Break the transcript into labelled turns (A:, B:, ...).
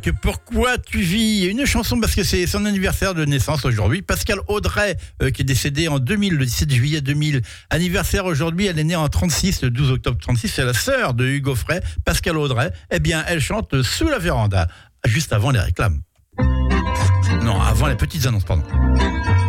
A: Que pourquoi tu vis une chanson parce que c'est son anniversaire de naissance aujourd'hui. Pascal Audrey qui est décédée en 2000, le 17 juillet 2000. Anniversaire aujourd'hui, elle est née en 36, le 12 octobre 36. C'est la sœur de Hugo Frey, Pascal Audrey. Eh bien, elle chante Sous la véranda, juste avant les réclames. Non, avant les petites annonces, pardon.